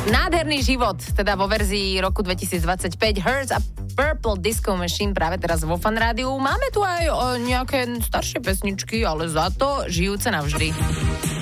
Nádherný život, teda vo verzii roku 2025 Hurts a Purple Disco Machine práve teraz vo Fan Rádiu. Máme tu aj nejaké staršie pesničky, ale za to žijúce navždy.